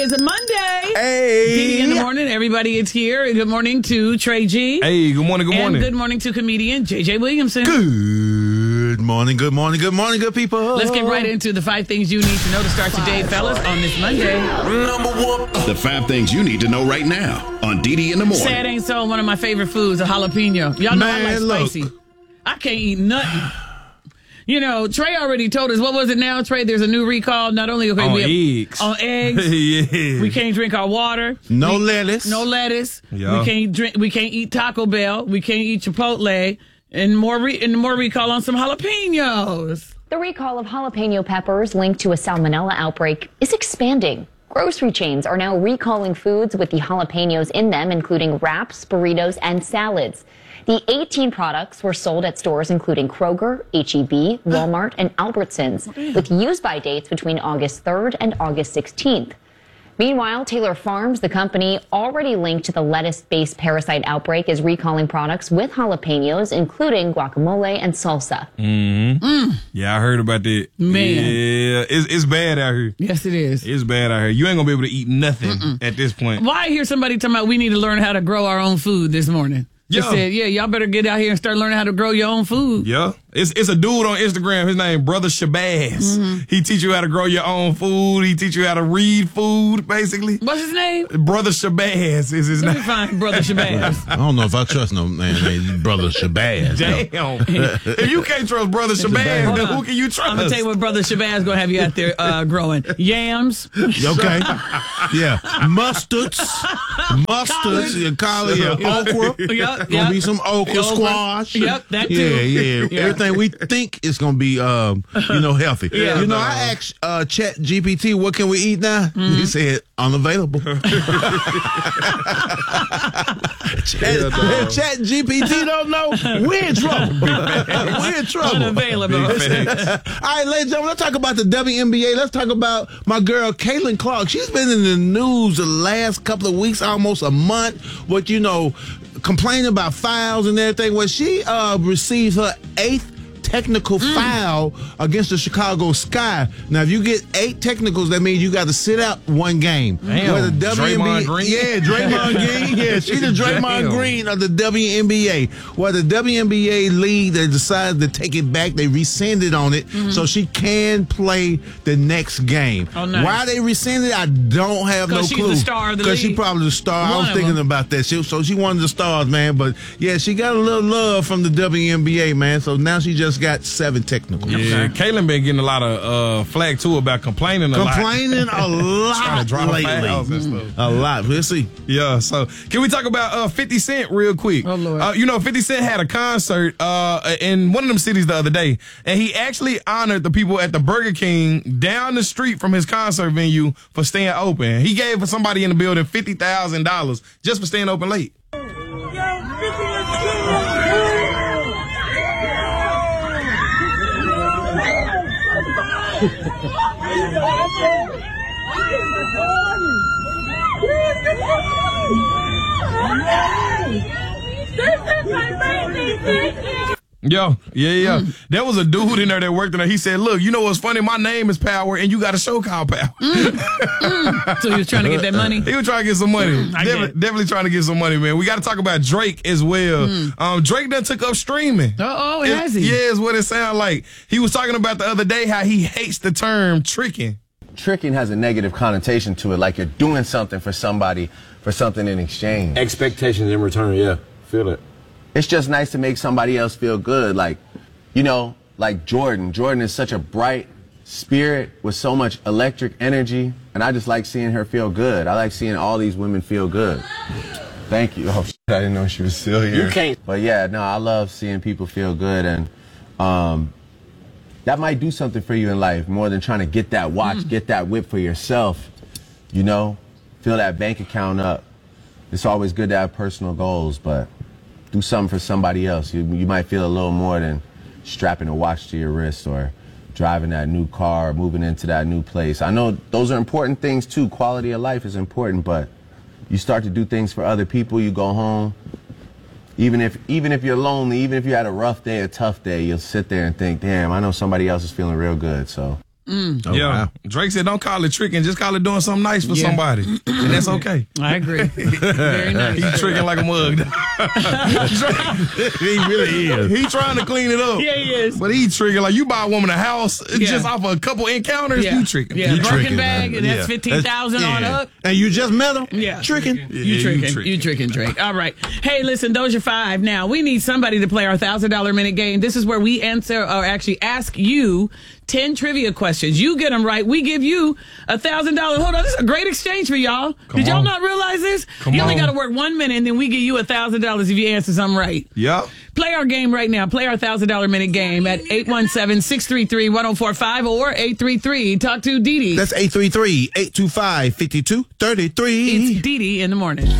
It's a Monday. Hey. Dee in the morning. Everybody is here. Good morning to Trey G. Hey, good morning, good morning. And good morning to comedian JJ Williamson. Good morning, good morning, good morning, good people. Let's get right into the 5 things you need to know to start today, fellas, on this Monday. Number 1. The 5 things you need to know right now on Dee in the morning. Say it ain't so. One of my favorite foods, a jalapeno. Y'all know I Man, like spicy. I can't eat nothing. You know, Trey already told us. What was it now, Trey? There's a new recall. Not only on eggs. On eggs. Yeah. We can't drink our water. No lettuce. No lettuce. Yeah. We can't drink. We can't eat Taco Bell. We can't eat Chipotle. And more recall on some jalapenos. The recall of jalapeno peppers linked to a salmonella outbreak is expanding. Grocery chains are now recalling foods with the jalapenos in them, including wraps, burritos, and salads. The 18 products were sold at stores including Kroger, H-E-B, Walmart, and Albertsons, with use-by dates between August 3rd and August 16th. Meanwhile, Taylor Farms, the company already linked to the lettuce-based parasite outbreak, is recalling products with jalapenos, including guacamole and salsa. Yeah, I heard about that. Man. Yeah, it's bad out here. Yes, it is. It's bad out here. You ain't gonna be able to eat nothing at this point. Why I hear somebody talking about we need to learn how to grow our own food this morning? They Yeah. said, yeah, y'all better get out here and start learning how to grow your own food. Yeah, it's a dude on Instagram. His name Brother Shabazz. He teach you how to grow your own food. He teach you how to read food, basically. What's his name? Brother Shabazz is his Let me name. find Brother Shabazz. I don't know if I trust no man named Brother Shabazz. Damn. If you can't trust Brother Shabazz, Hold then on. who can you trust? I'm going to tell you what Brother Shabazz going to have you out there growing. Yams. Okay. Yeah. Mustards, collard, okra. Yep, Gonna be some okra, squash. Yep, that too. Yeah. Yeah. Everything we think is gonna be, healthy. Yeah. You know, I asked Chat GPT, what can we eat now? He said, unavailable. Chat GPT don't know. We're in trouble. We're in trouble. Unavailable. All right, ladies and gentlemen, let's talk about the WNBA. Let's talk about my girl, Caitlin Clark. She's been in the news the last couple of weeks, almost a month, complaining about fouls and everything. Well, she received her 8th technical foul against the Chicago Sky. Now, if you get 8 technicals, that means you got to sit out 1 game. Damn. Where the Draymond Green? Yeah, Draymond Green. Yeah, she's the Draymond Green of the WNBA. Well, the WNBA league, they decided to take it back. They rescinded on it so she can play the next game. Oh, nice. Why they rescinded, I don't have no clue. Because she's the star of the Because she league. probably the star. One I was of thinking them. about that. So she one of the stars, man. But yeah, she got a little love from the WNBA, man. So now she just got 7 technicals. Yeah, Caitlin been getting a lot of flack too about complaining a lot. Complaining a Trying lot to drop lately. fouls and stuff. A lot. We'll see. Yeah, so can we talk about 50 Cent real quick? Oh, Lord. 50 Cent had a concert in one of them cities the other day, and he actually honored the people at the Burger King down the street from his concert venue for staying open. He gave somebody in the building $50,000 just for staying open late. Yeah. There was a dude in there that worked in there. He said, look, you know what's funny? My name is Power, and you got a show called Power. So he was trying to get that money? He was trying to get some money. I get it. Definitely trying to get some money, man. We got to talk about Drake as well. Drake done took up streaming. Oh, has he? Yeah, is what it sounds like. He was talking about the other day how he hates the term tricking. Tricking has a negative connotation to it, like you're doing something for somebody for something in exchange. Expectations in return, yeah. Feel it. It's just nice to make somebody else feel good. Like Jordan. Jordan is such a bright spirit with so much electric energy, and I just like seeing her feel good. I like seeing all these women feel good. Thank you. Oh, shit, I didn't know she was still here. You can't. But yeah, no, I love seeing people feel good, and that might do something for you in life more than trying to get that watch, get that whip for yourself. You know, fill that bank account up. It's always good to have personal goals, but do something for somebody else. You might feel a little more than strapping a watch to your wrist or driving that new car or moving into that new place. I know those are important things too. Quality of life is important, but you start to do things for other people, you go home. Even if you're lonely, even if you had a rough day, a tough day, you'll sit there and think, damn, I know somebody else is feeling real good, so. Oh, Yeah. wow. Drake said, don't call it tricking, just call it doing something nice for somebody. And that's okay. I agree. Very nice. He tricking like a mug. He really is. He trying to clean it up. Yeah, he is. But he tricking like you buy a woman a house just off of a couple encounters, you tricking. Yeah, You Birkin tricking, bag, man. and that's 15,000 on up. And you just met him? Yeah. Tricking. You tricking, Drake. All right. Hey, listen, those are 5. Now, we need somebody to play our $1,000 minute game. This is where we answer or actually ask you 10 trivia questions. You get them right. We give you $1,000. Hold on. This is a great exchange for y'all. Did y'all not realize this? You only got to work 1 minute and then we give you $1,000 if you answer something right. Yep. Play our game right now. Play our $1,000 minute game at 817-633-1045 or 833. Talk to Dee Dee. That's 833-825-5233. It's Dee Dee in the morning.